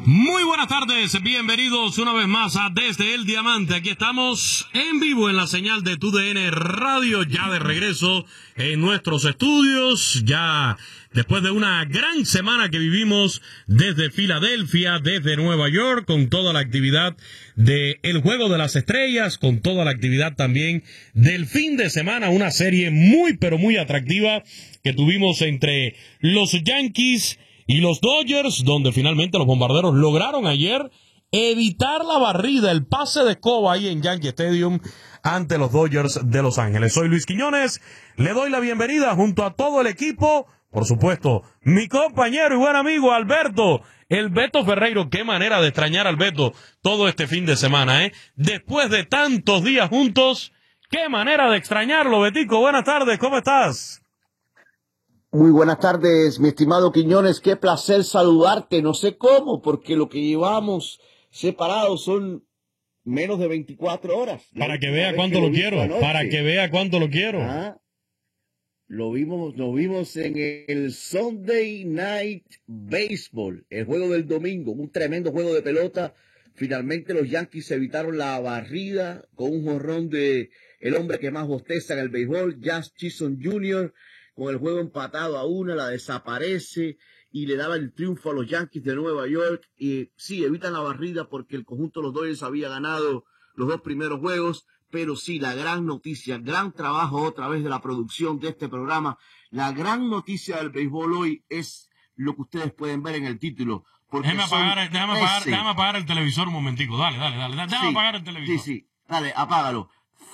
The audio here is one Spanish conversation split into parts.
Muy buenas tardes, bienvenidos una vez más a Desde el Diamante. Aquí estamos en vivo en la señal de TUDN Radio, ya de regreso en nuestros estudios, ya después de una gran semana que vivimos desde Filadelfia, desde Nueva York, con toda la actividad del Juego de las Estrellas, con toda la actividad también del fin de semana, una serie muy pero muy atractiva que tuvimos entre los Yankees y los Dodgers, donde finalmente los bombarderos lograron ayer evitar la barrida, el pase de escoba ahí en Yankee Stadium ante los Dodgers de Los Ángeles. Soy Luis Quiñones, le doy la bienvenida junto a todo el equipo, por supuesto, mi compañero y buen amigo Alberto, el Beto Ferreiro. Qué manera de extrañar al Beto todo este fin de semana, ¿eh? Después de tantos días juntos, qué manera de extrañarlo, Betico. Buenas tardes, ¿cómo estás? Muy buenas tardes, mi estimado Quiñones, qué placer saludarte, no sé cómo, porque lo que llevamos separados son menos de 24 horas. Para que vea cuánto lo quiero, para que vea cuánto lo quiero. Nos vimos en el Sunday Night Baseball, el juego del domingo, un tremendo juego de pelota. Finalmente los Yankees evitaron la barrida con un jonrón de el hombre que más bosteza en el béisbol, Jazz Chisholm Jr., con el juego empatado a una, la desaparece y le daba el triunfo a los Yankees de Nueva York. Y sí, evitan la barrida porque el conjunto de los Dodgers había ganado los dos primeros juegos, pero sí, la gran noticia, gran trabajo otra vez de la producción de este programa, la gran noticia del béisbol hoy es lo que ustedes pueden ver en el título. Déjame apagar el televisor un momentico, dale, déjame apagar el televisor. Sí, dale, apágalo.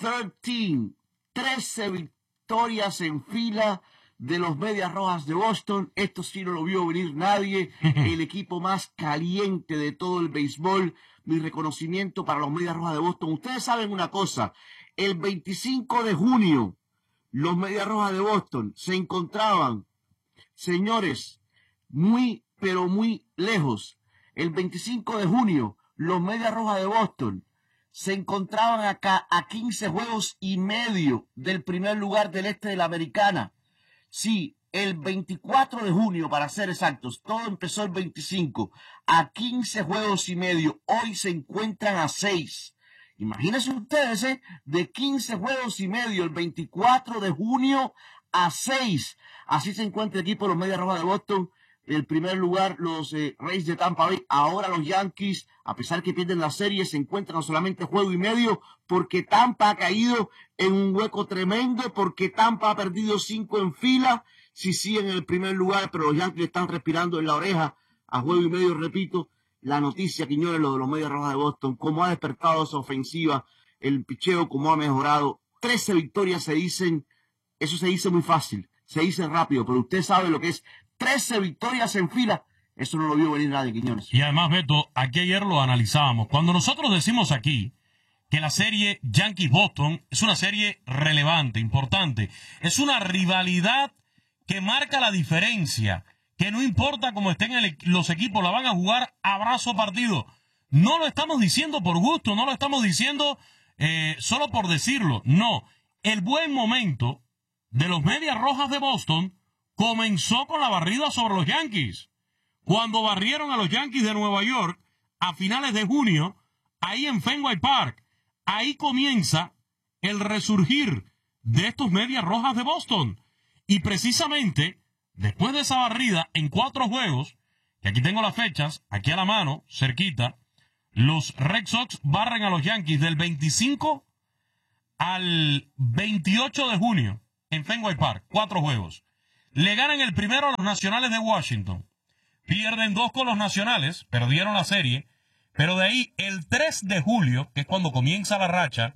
13 victorias en fila de los Medias Rojas de Boston. Esto sí no lo vio venir nadie. El equipo más caliente de todo el béisbol. Mi reconocimiento para los Medias Rojas de Boston. Ustedes saben una cosa. El 25 de junio, los Medias Rojas de Boston se encontraban, señores, muy, pero muy lejos. El 25 de junio, los Medias Rojas de Boston se encontraban acá a 15 juegos y medio del primer lugar del este de la Americana. Sí, el 24 de junio, para ser exactos, todo empezó el 25, a 15 juegos y medio. Hoy se encuentran a 6. Imagínense ustedes, de 15 juegos y medio el 24 de junio a 6. Así se encuentra el equipo de los Medias Rojas de Boston. El primer lugar, los Rays de Tampa Bay. Ahora los Yankees, a pesar que pierden la serie, se encuentran solamente juego y medio porque Tampa ha caído en un hueco tremendo, porque Tampa ha perdido 5 en fila. Sí, en el primer lugar, pero los Yankees están respirando en la oreja a juego y medio. Repito, la noticia, Quiñones, lo de los Medias Rojas de Boston, cómo ha despertado esa ofensiva, el picheo, cómo ha mejorado. 13 victorias se dicen, eso se dice muy fácil, se dice rápido, pero usted sabe lo que es 13 victorias en fila. Eso no lo vio venir nadie, Quiñones. Y además, Beto, aquí ayer lo analizábamos. Cuando nosotros decimos aquí que la serie Yankees-Boston es una serie relevante, importante, es una rivalidad que marca la diferencia, que no importa cómo estén los equipos, la van a jugar a brazo partido. No lo estamos diciendo por gusto, no lo estamos diciendo solo por decirlo. No, el buen momento de los Medias Rojas de Boston comenzó con la barrida sobre los Yankees. Cuando barrieron a los Yankees de Nueva York a finales de junio, ahí en Fenway Park, ahí comienza el resurgir de estos Medias Rojas de Boston. Y precisamente, después de esa barrida en 4 juegos, que aquí tengo las fechas, aquí a la mano, cerquita, los Red Sox barren a los Yankees del 25 al 28 de junio en Fenway Park, 4 juegos. Le ganan el primero a los Nacionales de Washington. Pierden 2 con los Nacionales, perdieron la serie. Pero de ahí, el 3 de julio, que es cuando comienza la racha,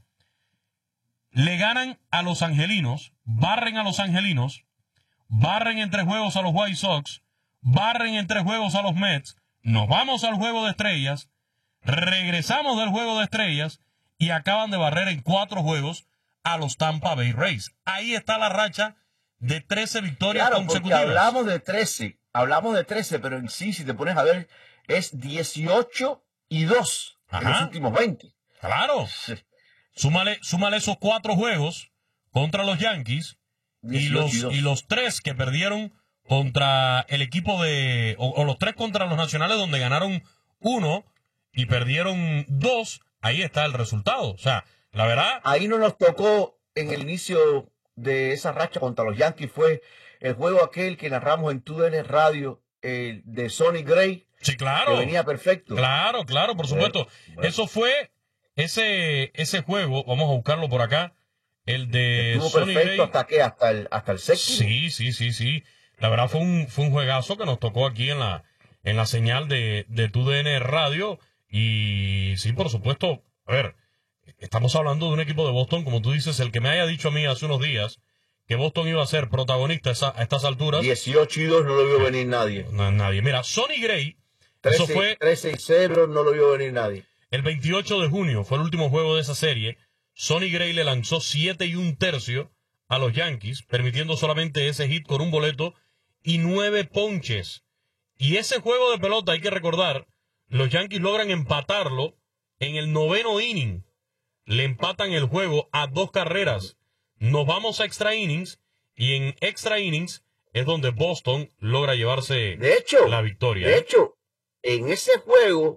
le ganan a los Angelinos, barren a los Angelinos, barren en 3 juegos a los White Sox, barren en 3 juegos a los Mets, nos vamos al Juego de Estrellas, regresamos del Juego de Estrellas y acaban de barrer en 4 juegos a los Tampa Bay Rays. Ahí está la racha de 13 victorias consecutivas. Porque hablamos de 13, pero en sí, si te pones a ver, es 18-2 en los últimos 20. Claro. Sí. Súmale esos 4 juegos contra los Yankees y los 3 que perdieron contra el equipo o los 3 contra los Nacionales, donde ganaron 1 y perdieron 2, ahí está el resultado. O sea, la verdad... Ahí no nos tocó en el inicio de esa racha contra los Yankees, fue el juego aquel que narramos en TUDN Radio, el de Sonny Gray. Sí, claro. Que venía perfecto. Claro, por supuesto. Bueno. Eso fue ese juego, vamos a buscarlo por acá, el de Estuvo Sonny perfecto Gray. hasta el séptimo. Sí. La verdad fue un juegazo que nos tocó aquí en la señal de TUDN Radio. Y sí, por supuesto, a ver, estamos hablando de un equipo de Boston, como tú dices, el que me haya dicho a mí hace unos días que Boston iba a ser protagonista a estas alturas. 18-2 no lo vio venir nadie. Nadie. Mira, Sonny Gray, 13, eso fue 13-0, no lo vio venir nadie. el 28 de junio, fue el último juego de esa serie. Sonny Gray le lanzó 7 1/3 a los Yankees, permitiendo solamente ese hit con un boleto y 9 ponches. Y ese juego de pelota, hay que recordar, los Yankees logran empatarlo en el 9º inning. Le empatan el juego a 2 carreras. Nos vamos a extra innings y en extra innings es donde Boston logra llevarse la victoria. De hecho, en ese juego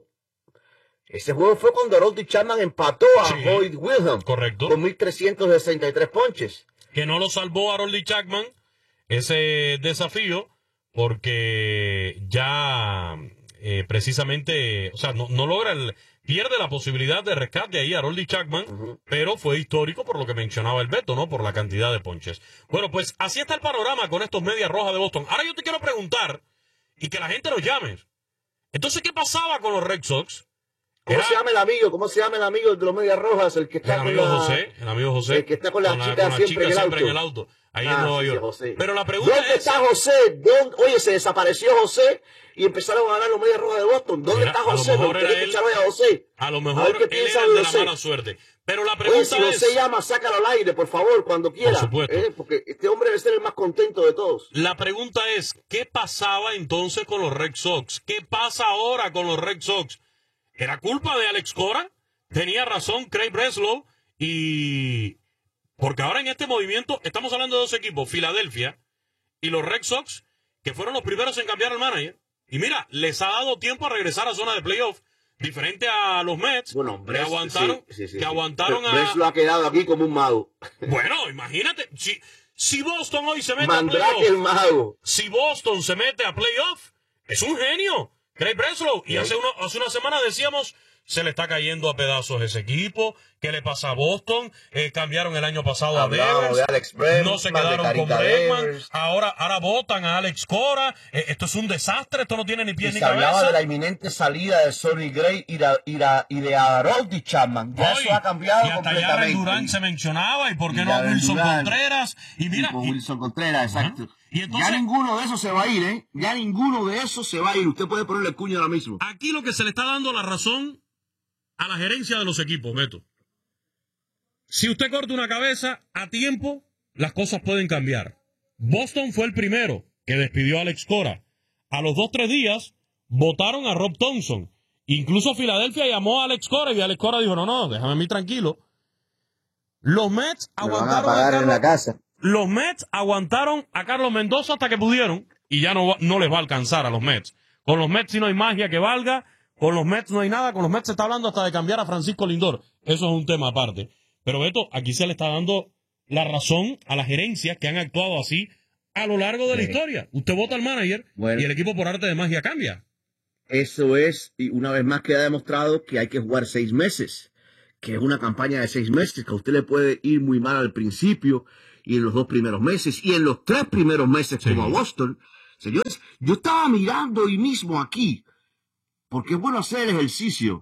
fue cuando Harold Chapman empató a Hoyt Wilhelm. Correcto. Con 1.363 ponches. Que no lo salvó Harold Chapman ese desafío porque ya precisamente, o sea, no logra pierde la posibilidad de rescate ahí a Harold Chapman, pero fue histórico por lo que mencionaba el Beto, ¿no? Por la cantidad de ponches. Bueno, pues así está el panorama con estos Medias Rojas de Boston. Ahora yo te quiero preguntar, y que la gente nos llame. Entonces, ¿qué pasaba con los Red Sox? ¿Cómo se llama el amigo? ¿Cómo se llama el amigo de los Medias Rojas? El que está el amigo José. El que está con la chica siempre en el auto. Ahí en Nueva York. José. Pero la pregunta ¿Dónde está José? Oye, se desapareció José y empezaron a ganar los Medias Rojas de Boston. ¿Dónde está José? A lo mejor era él, a José. A lo mejor él era el de la mala suerte. Pero la pregunta es... si José llama, sácalo al aire, por favor, cuando quiera. Por supuesto. Porque este hombre debe ser el más contento de todos. La pregunta es, ¿qué pasaba entonces con los Red Sox? ¿Qué pasa ahora con los Red Sox? ¿Era culpa de Alex Cora? Tenía razón Craig Breslow y... Porque ahora en este movimiento estamos hablando de dos equipos, Filadelfia y los Red Sox, que fueron los primeros en cambiar al manager. Y mira, les ha dado tiempo a regresar a zona de playoff. Diferente a los Mets, bueno, que aguantaron, que aguantaron a... Breslow ha quedado aquí como un mago. Bueno, imagínate, si Boston hoy se mete Mandrake a playoff, el mago. Si Boston se mete a playoff, es un genio, Craig Breslow. Y hace una semana decíamos, se le está cayendo a pedazos ese equipo. ¿Qué le pasa a Boston? Cambiaron el año pasado a Devers. No se quedaron con Bregman. Ahora votan a Alex Cora. Esto es un desastre. Esto no tiene ni pies ni cabeza. Se hablaba de la inminente salida de Sonny Gray y de Harold Chapman. Ya eso ha cambiado y hasta completamente. Ya Durán se mencionaba. ¿Y por qué no Wilson Contreras? Y mira, Wilson Contreras, exacto. Y entonces, ya ninguno de esos se va a ir, ¿eh? Ya ninguno de esos se va a ir. Usted puede ponerle el cuño ahora mismo. Aquí lo que se le está dando la razón a la gerencia de los equipos, Beto. Si usted corta una cabeza a tiempo, las cosas pueden cambiar. Boston fue el primero que despidió a Alex Cora. A los 2-3 días, votaron a Rob Thompson. Incluso Filadelfia llamó a Alex Cora y Alex Cora dijo, no, déjame a mí tranquilo. Los Mets aguantaron a Carlos Mendoza hasta que pudieron y ya no les va a alcanzar a los Mets. Con los Mets si no hay magia que valga, con los Mets no hay nada, con los Mets se está hablando hasta de cambiar a Francisco Lindor. Eso es un tema aparte. Pero Beto, aquí se le está dando la razón a las gerencias que han actuado así a lo largo de la historia. Usted vota al manager y el equipo por arte de magia cambia. Eso es, y una vez más queda demostrado que hay que jugar 6 meses, que es una campaña de 6 meses, que a usted le puede ir muy mal al principio y en los 2 primeros meses y en los 3 primeros meses como a Boston. Señores, yo estaba mirando hoy mismo aquí, porque es bueno hacer el ejercicio.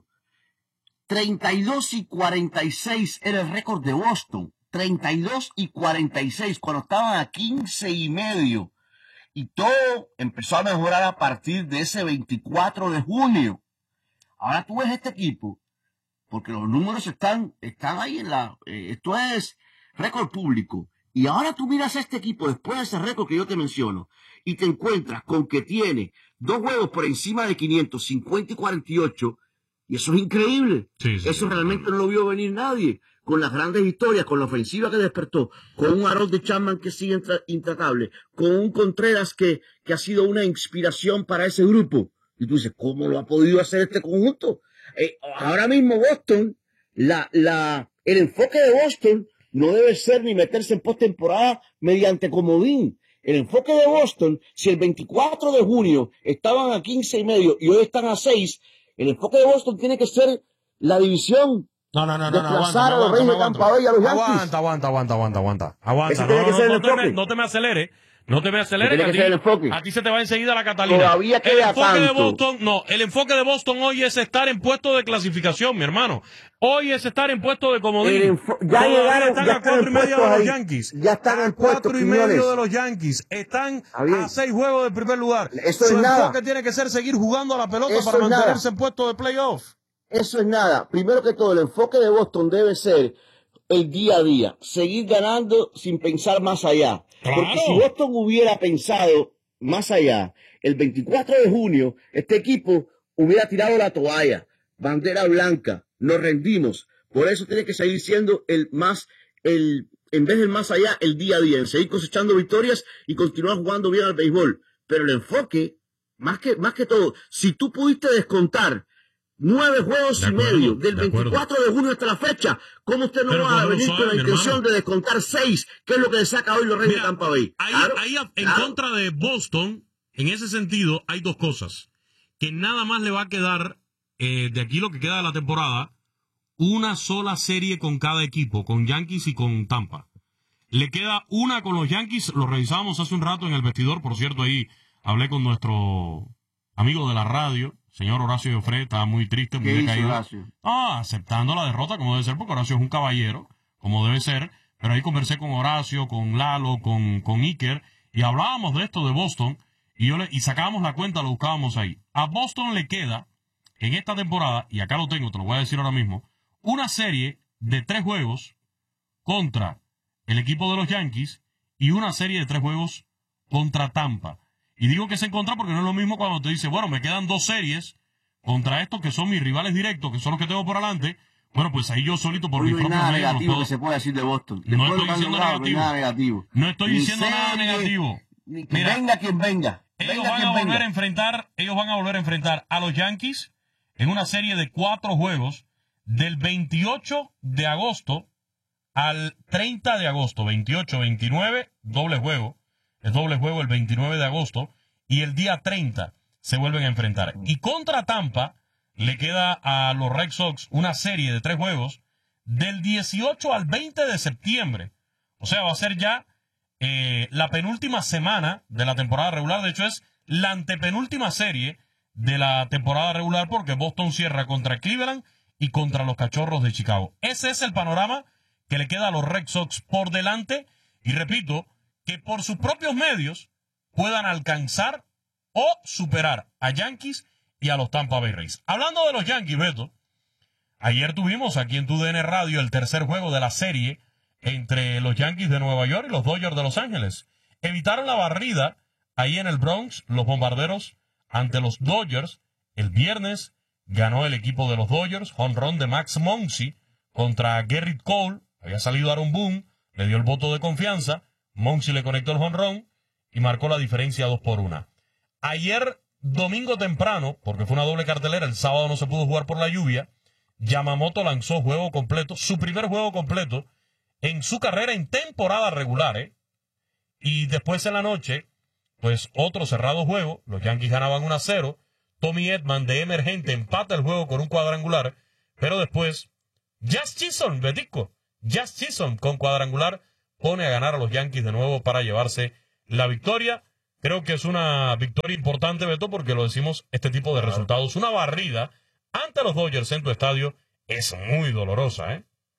32-46 era el récord de Boston. 32-46 cuando estaban a 15.5. Y todo empezó a mejorar a partir de ese 24 de junio. Ahora tú ves este equipo, porque los números están ahí en esto es récord público. Y ahora tú miras a este equipo después de ese récord que yo te menciono y te encuentras con que tiene 2 juegos por encima de 500, 50 y 48. Y eso es increíble. Eso realmente no lo vio venir nadie. Con las grandes historias, con la ofensiva que despertó, con un Harold Chapman que sigue intratable, con un Contreras que ha sido una inspiración para ese grupo. Y tú dices, ¿cómo lo ha podido hacer este conjunto? Ahora mismo Boston, el enfoque de Boston no debe ser ni meterse en postemporada mediante comodín. El enfoque de Boston, si el 24 de junio estaban a 15.5 y hoy están a 6, el enfoque de Boston tiene que ser la división. No, desplazar a los Reyes de Tampa Bay y a los Yankees. Aguanta. Ese tiene que ser el enfoque. No te me aceleres. No te me aceleres. Tiene que ser el enfoque. A ti se te va enseguida la Catalina. Todavía queda el enfoque tanto. de Boston, el enfoque de Boston hoy es estar en puesto de clasificación, mi hermano. Hoy es estar en puesto de comodín. Ya llegaron, están ya a 4.5 de los ahí. Yankees. Ya están en puestos, 4.5 de los Yankees. Están a 6 juegos del primer lugar. Eso Su es nada. enfoque tiene que ser seguir jugando a la pelota Eso para es mantenerse nada. en puesto de playoff. Eso es nada. Primero que todo, el enfoque de Boston debe ser el día a día. Seguir ganando sin pensar más allá. Claro. Porque si Boston hubiera pensado más allá, el 24 de junio, este equipo hubiera tirado la toalla. Bandera blanca. Nos rendimos. Por eso tiene que seguir siendo en vez del más allá, el día a día. En seguir cosechando victorias y continuar jugando bien al béisbol. Pero el enfoque, más que todo, si tú pudiste descontar 9 juegos y medio del 24 de junio hasta la fecha, ¿cómo usted no va a venir con la intención de descontar 6? ¿Qué es lo que le saca hoy los Reyes de Tampa Bay? Ahí en contra de Boston, en ese sentido, hay dos cosas. Que nada más le va a quedar, de aquí lo que queda de la temporada, una sola serie con cada equipo, con Yankees y con Tampa. Le queda una con los Yankees, lo revisábamos hace un rato en el vestidor, por cierto, ahí hablé con nuestro amigo de la radio, señor Horacio Joffre, estaba muy triste, muy decaído. Aceptando la derrota como debe ser, porque Horacio es un caballero, como debe ser. Pero ahí conversé con Horacio, con Lalo, con Iker, y hablábamos de esto de Boston, y sacábamos la cuenta, lo buscábamos ahí. A Boston le queda, en esta temporada, y acá lo tengo, te lo voy a decir ahora mismo, una serie de 3 juegos contra el equipo de los Yankees y una serie de 3 juegos contra Tampa. Y digo que se encuentra porque no es lo mismo cuando te dice, bueno, me quedan 2 series contra estos que son mis rivales directos, que son los que tengo por adelante. Bueno, pues ahí yo solito por mi propio medio. No hay nada negativo que se pueda decir de Boston. No estoy diciendo negativo. No estoy diciendo nada negativo. Mira, venga quien venga. Ellos van a volver a enfrentar a los Yankees en una serie de 4 juegos del 28 de agosto al 30 de agosto. 28, 29, doble juego. Es doble juego el 29 de agosto y el día 30 se vuelven a enfrentar. Y contra Tampa le queda a los Red Sox una serie de 3 juegos del 18 al 20 de septiembre. O sea, va a ser ya la penúltima semana de la temporada regular. De hecho, es la antepenúltima serie de la temporada regular porque Boston cierra contra Cleveland y contra los Cachorros de Chicago. Ese es el panorama que le queda a los Red Sox por delante. Y repito, que por sus propios medios puedan alcanzar o superar a Yankees y a los Tampa Bay Rays. Hablando de los Yankees, Beto, ayer tuvimos aquí en TUDN Radio el tercer juego de la serie entre los Yankees de Nueva York y los Dodgers de Los Ángeles. Evitaron la barrida ahí en el Bronx, los Bombarderos ante los Dodgers. El viernes ganó el equipo de los Dodgers, jonrón de Max Muncy contra Gerrit Cole. Había salido Aaron Boone, le dio el voto de confianza. Muncy le conectó el jonrón y marcó la diferencia 2-1. Ayer, domingo temprano, porque fue una doble cartelera, el sábado no se pudo jugar por la lluvia, Yamamoto lanzó juego completo, su primer juego completo en su carrera en temporada regular, Y después en la noche, pues otro cerrado juego, los Yankees ganaban 1-0, Tommy Edman de emergente empata el juego con un cuadrangular, pero después, Jazz Chisholm, Betico, Jazz Chisholm con cuadrangular, pone a ganar a los Yankees de nuevo para llevarse la victoria. Creo que es una victoria importante, Beto, porque lo decimos, este tipo de resultados. Una barrida ante los Dodgers en tu estadio es muy dolorosa,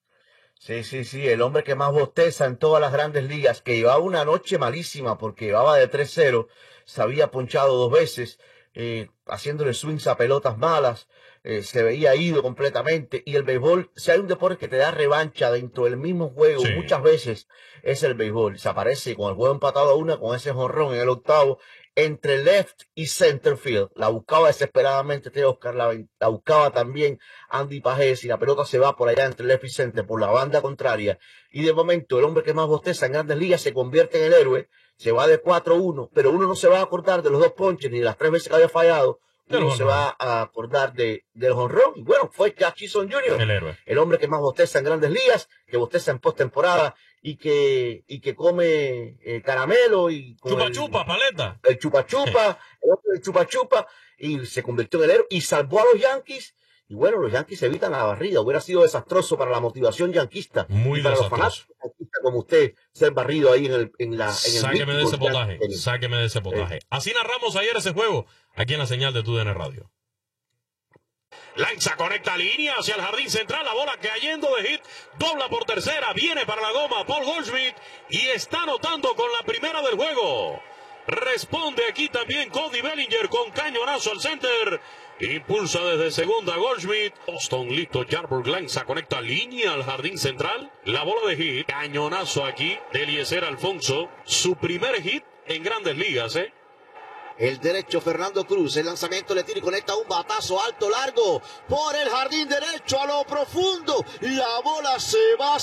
Sí, el hombre que más bosteza en todas las grandes ligas, que llevaba una noche malísima porque llevaba de 3-0, se había ponchado 2 veces, haciéndole swings a pelotas malas, se veía ido completamente. Y el béisbol, si hay un deporte que te da revancha dentro del mismo juego, sí, muchas veces es el béisbol. Se aparece con el juego empatado a 1 con ese jonrón en el octavo entre left y center field. La buscaba desesperadamente Oscar, la buscaba también Andy Pajés, y la pelota se va por allá entre left y center, por la banda contraria. Y de momento el hombre que más bosteza en grandes ligas se convierte en el héroe. Se va de 4-1, pero uno no se va a acordar de los 2 ponches ni de las 3 veces que había fallado. uno se va a acordar del jonrón. Y bueno, fue Jazz Chisholm Jr., el héroe, el hombre que más bosteza en Grandes Ligas, que bosteza en postemporada y que come caramelo y chupa chupa, paleta, el chupa chupa, el otro del chupa chupa, y se convirtió en el héroe y salvó a los Yankees. Y bueno, los Yankees evitan la barrida. Hubiera sido desastroso para la motivación yanquista. Muy y para desastroso. los fanáticos yanquistas como usted ser barrido ahí en el sáqueme de ese potaje, sáqueme de ese potaje. Así narramos ayer ese juego aquí en la señal de TUDN Radio. Lanza, conecta línea hacia el jardín central, la bola cayendo de hit, dobla por tercera, viene para la goma Paul Goldschmidt y está anotando con la primera del juego. Responde aquí también Cody Bellinger con cañonazo al center. Impulsa desde segunda Goldschmidt. Boston listo, Yarbrough lanza, conecta línea al jardín central. La bola de hit, cañonazo aquí de Eliezer Alfonso. Su primer hit en Grandes Ligas, El derecho Fernando Cruz, el lanzamiento le tira y conecta un batazo alto, largo, por el jardín derecho a lo profundo. La bola se va.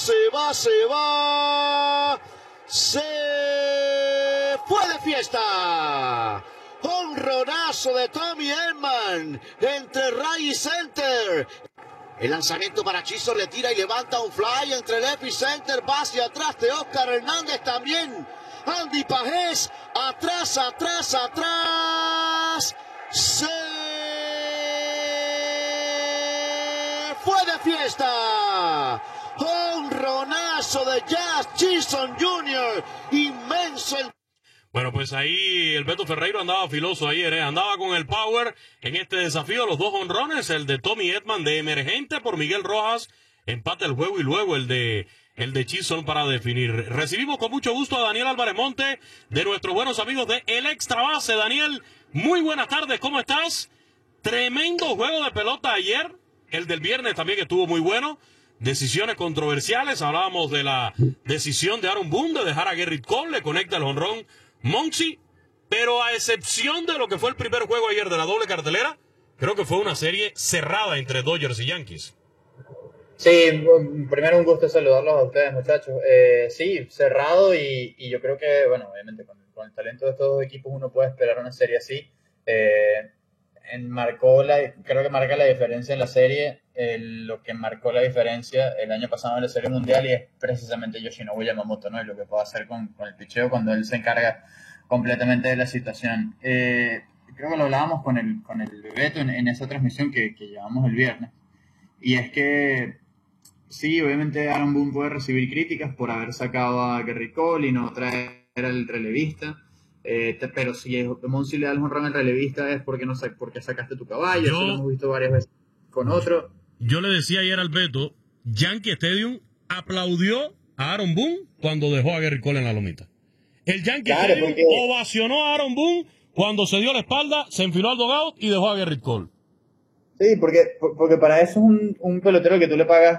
Se fue de fiesta. Jonronazo de Tommy Edman entre right y center. El lanzamiento para Chisholm, le tira y levanta un fly entre left y center. Va hacia atrás de Oscar Hernández también. Andy Pajés, atrás. Se fue de fiesta. Jonronazo de Jazz Chisholm Jr. Inmenso. Bueno, pues ahí el Beto Ferreiro andaba filoso ayer, andaba con el power en este desafío, los dos honrones, el de Tommy Edman de emergente por Miguel Rojas, empata el juego y luego el de Chisholm para definir. Recibimos con mucho gusto a Daniel Álvarez Monte, de nuestros buenos amigos de El Extra Base. Daniel, muy buenas tardes, ¿cómo estás? Tremendo juego de pelota ayer, el del viernes también estuvo muy bueno. Decisiones controversiales, hablábamos de la decisión de Aaron Boone de dejar a Gerrit Cole, le conecta el jonrón Monsi, pero a excepción de lo que fue el primer juego ayer de la doble cartelera, creo que fue una serie cerrada entre Dodgers y Yankees. Sí, primero un gusto saludarlos a ustedes, muchachos. Sí, cerrado y yo creo que, bueno, obviamente con el talento de estos dos equipos uno puede esperar una serie así. Creo que marca la diferencia en la serie, lo que marcó la diferencia el año pasado en la Serie Mundial, y es precisamente Yoshinobu Yamamoto, ¿no? Y lo que puede hacer con el picheo cuando él se encarga completamente de la situación. Creo que lo hablábamos con el Bebeto en esa transmisión que llevamos el viernes, y es que sí, obviamente Aaron Boone puede recibir críticas por haber sacado a Gerrit Cole y no traer al relevista. Pero si Monsi le da el jonrón al relevista es porque sacaste tu caballo. Eso lo hemos visto varias veces con otro. Yo le decía ayer al Beto, Yankee Stadium aplaudió a Aaron Boone cuando dejó a Gerrit Cole en la lomita. El Yankee Stadium ovacionó a Aaron Boone cuando se dio la espalda, se enfiló al dugout y dejó a Gerrit Cole. Sí, porque para eso es un pelotero que tú le pagas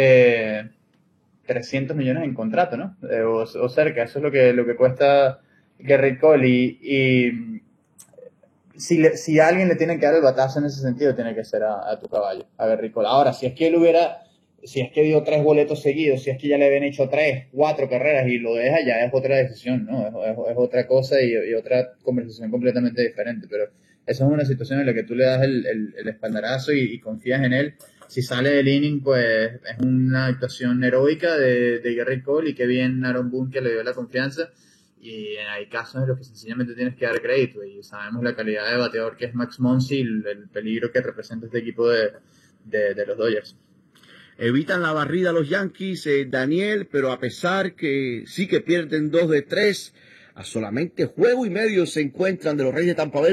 300 millones en contrato, ¿no? O cerca, eso es lo que cuesta Gerrit Cole, y si alguien le tiene que dar el batazo en ese sentido, tiene que ser a tu caballo, a Gerrit Cole. Ahora, si es que dio 3 boletos seguidos, si es que ya le habían hecho 3, 4 carreras y lo deja, ya es otra decisión, ¿no? Es otra cosa y otra conversación completamente diferente, pero esa es una situación en la que tú le das el espaldarazo y confías en él. Si sale del inning, pues es una actuación heroica de Gerrit Cole, y qué bien Aaron Boone que le dio la confianza. Y hay casos en los que sencillamente tienes que dar crédito, y sabemos la calidad de bateador que es Max Monsi, el peligro que representa este equipo de los Dodgers. Evitan la barrida los Yankees, Daniel, pero a pesar que sí que pierden 2 de 3, a solamente juego y medio se encuentran de los Reyes de Tampa Bay.